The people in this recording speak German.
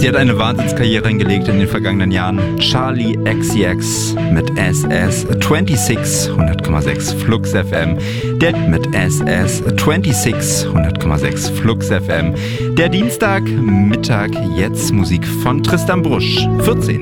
Sie hat eine Wahnsinnskarriere hingelegt in den vergangenen Jahren. Charli XCX mit SS26, 100,6 Flux FM. Der mit SS26, 100,6 Flux FM. Der Dienstagmittag, jetzt Musik von Tristan Brusch, 14.